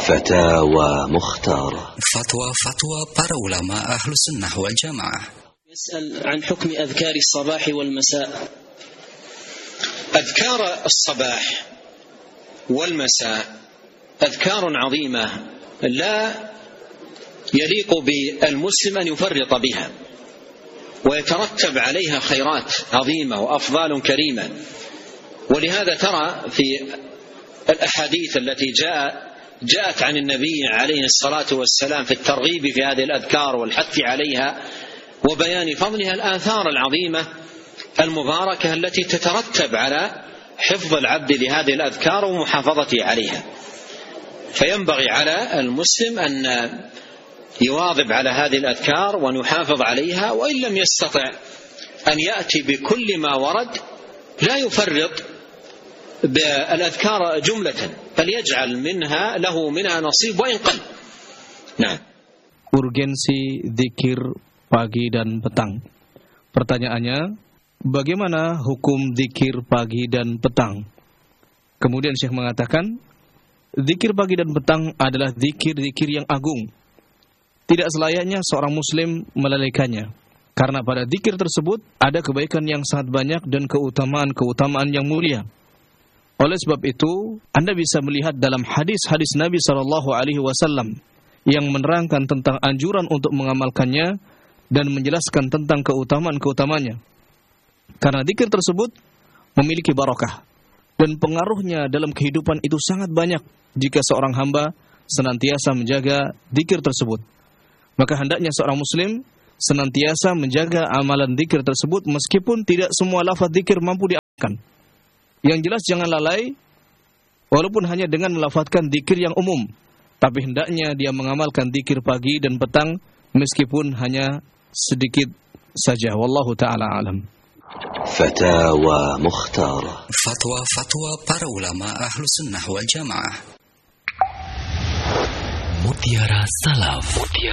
فتاوى مختارة. فتوى para ulama Ahlus Sunnah wal Jamaah. يسأل عن حكم أذكار الصباح والمساء. أذكار الصباح والمساء أذكار عظيمة لا يليق بالمسلم أن يفرط بها، ويترتب عليها خيرات عظيمة وأفضال كريمة. ولهذا ترى في الأحاديث التي جاءت عن النبي عليه الصلاة والسلام في الترغيب في هذه الأذكار والحث عليها وبيان فضلها الآثار العظيمة المباركة التي تترتب على حفظ العبد لهذه الأذكار ومحافظته عليها. فينبغي على المسلم أن يواظب على هذه الأذكار وأن يحافظ عليها، وإن لم يستطع أن يأتي بكل ما ورد لا يفرط بالأذكار جملة، بل يجعل له منها نصيب وإن قل. نعم. Urgensi zikir pagi dan petang. Pertanyaannya, bagaimana hukum zikir pagi dan petang? Kemudian Syekh mengatakan, zikir pagi dan petang adalah zikir-zikir yang agung. Tidak selayaknya seorang muslim melalaikannya, karena pada zikir tersebut ada kebaikan yang sangat banyak dan keutamaan-keutamaan yang mulia. Oleh sebab itu, Anda bisa melihat dalam hadis-hadis Nabi SAW yang menerangkan tentang anjuran untuk mengamalkannya dan menjelaskan tentang keutamaan-keutamanya. Karena zikir tersebut memiliki barakah dan pengaruhnya dalam kehidupan itu sangat banyak jika seorang hamba senantiasa menjaga zikir tersebut. Maka hendaknya seorang muslim senantiasa menjaga amalan zikir tersebut meskipun tidak semua lafaz zikir mampu diamalkan. Yang jelas jangan lalai walaupun hanya dengan melafazkan zikir yang umum, tapi hendaknya dia mengamalkan zikir pagi dan petang meskipun hanya sedikit saja. Wallahu ta'ala alam. Fatawa Mukhtarah. Fatwa para ulama Ahlus Sunnah wal Jamaah. Mutiara Salaf.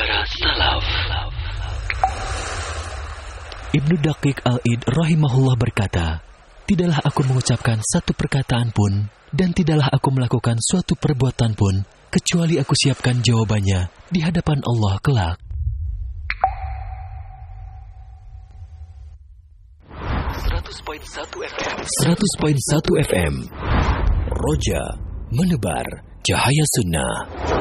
Ibnu Daqiq Al-Id rahimahullah berkata, tidaklah aku mengucapkan satu perkataan pun dan tidaklah aku melakukan suatu perbuatan pun kecuali aku siapkan jawabannya di hadapan Allah kelak. 100.1 FM Roja menebar cahaya sunnah.